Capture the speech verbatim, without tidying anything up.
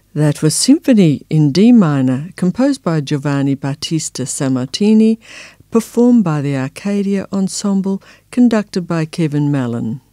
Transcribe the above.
That was Symphony in D minor, composed by Giovanni Battista Sammartini, performed by the Arcadia Ensemble, conducted by Kevin Mallon.